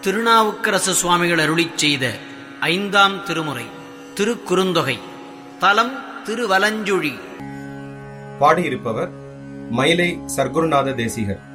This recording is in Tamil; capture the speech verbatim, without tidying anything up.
திருநாவுக்கரசு சுவாமிகள் அருளிச் செய்த ஐந்தாம் திருமுறை திருக்குறுந்தொகை. தலம் திருவலஞ்சுழி. பாடியிருப்பவர் மயிலை சர்க்குருநாத தேசிகர்.